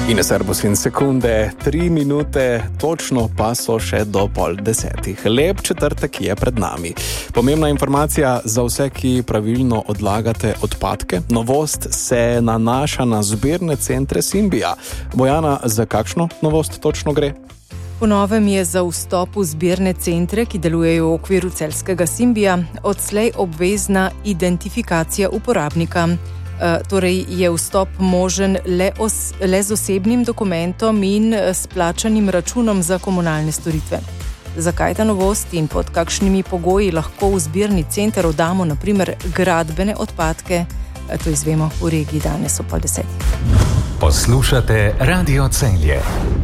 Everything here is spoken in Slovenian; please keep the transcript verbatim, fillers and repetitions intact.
In servus in sekunde, tri minute, točno pa so še do pol desetih. Lep četrtek je pred nami. Pomembna informacija za vse, ki pravilno odlagate odpadke. Novost se nanaša na zbirne centre Simbija. Bojana, za kakšno novost točno gre? Po novem je za vstop v zbirne centre, ki delujejo v okviru celjskega Simbija, odslej obvezna identifikacija uporabnika. Uh, torej je vstop možen le, os, le z osebnim dokumentom in s plačanim računom za komunalne storitve. Zakaj ta novost in pod kakšnimi pogoji lahko v zbirni center oddamo na primer gradbene odpadke, to izvemo v regiji danes ob pol desetih. Poslušate Radio Celje.